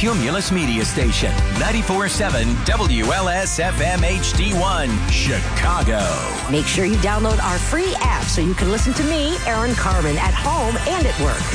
Cumulus Media Station, 94.7 WLS-FM HD1, Chicago. Make sure you download our free app so you can listen to me, Aaron Carmen, at home and at work.